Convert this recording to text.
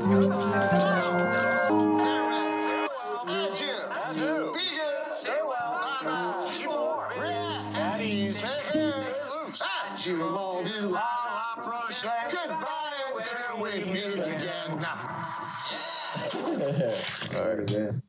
Adieu. Be good. Stay well. Bye-bye. Keep warm. Relax. At ease. Take care. Loose. Adieu, mon vieux. À la prochaine. Goodbye until we meet again. All right, man.